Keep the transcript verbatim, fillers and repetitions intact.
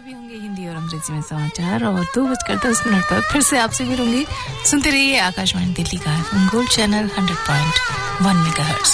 अभी होंगे हिंदी और अंग्रेजी में समाचार और दो बजकर दस मिनट पर फिर से आपसे मिलूंगी। सुनते रहिए आकाशवाणी दिल्ली का gold channel hundred point one megahertz.